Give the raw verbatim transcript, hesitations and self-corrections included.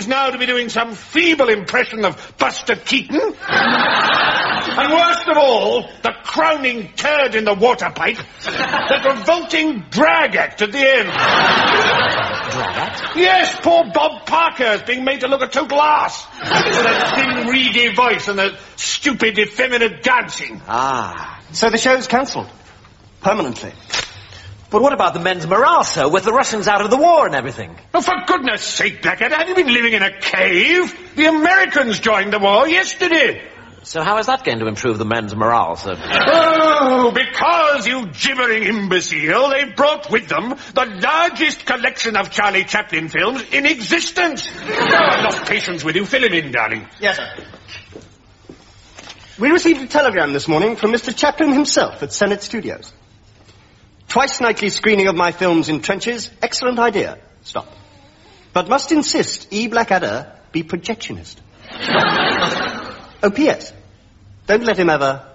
now to be doing some feeble impression of Buster Keaton. And worst of all, the crowning turd in the water pipe, the revolting drag act at the end. Drag act? Yes, poor Bob Parker is being made to look a total arse. With that thin, reedy voice and the stupid, effeminate dancing. Ah. So the show's cancelled. Permanently. But what about the men's morale, sir, with the Russians out of the war and everything? Oh, for goodness sake, Blackadder, have you been living in a cave? The Americans joined the war yesterday. So how is that going to improve the men's morale, sir? Oh, because, you gibbering imbecile, they've brought with them the largest collection of Charlie Chaplin films in existence. Oh, I've lost patience with you. Fill him in, darling. Yes, sir. We received a telegram this morning from Mister Chaplin himself at Senate Studios. Twice nightly screening of my films in trenches. Excellent idea. Stop. But must insist E. Blackadder be projectionist. Oh, P S Don't let him ever